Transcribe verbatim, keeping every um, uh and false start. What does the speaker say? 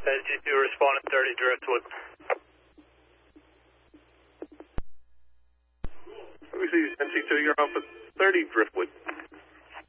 S G two responding thirty Driftwood. Let me see, N C two, you're off at thirty Driftwood.